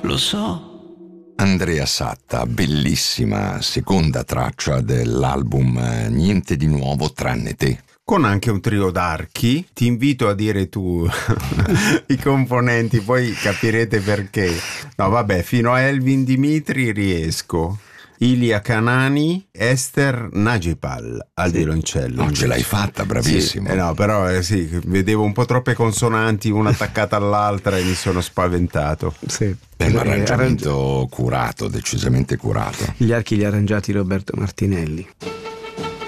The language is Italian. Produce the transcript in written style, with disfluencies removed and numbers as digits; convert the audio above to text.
lo so. Andrea Satta, bellissima seconda traccia dell'album Niente di nuovo tranne te. Con anche un trio d'archi. Ti invito a dire tu i componenti, poi capirete perché. No, vabbè, fino a Elvin Dimitri riesco. Ilia Kanani, Esther Najipal al violoncello. Non ce l'hai fatta, bravissimo. Sì, no, però sì, vedevo un po' troppe consonanti una attaccata all'altra e mi sono spaventato. Sì. È un arrangiamento curato, decisamente curato. Gli archi li ha arrangiati Roberto Martinelli.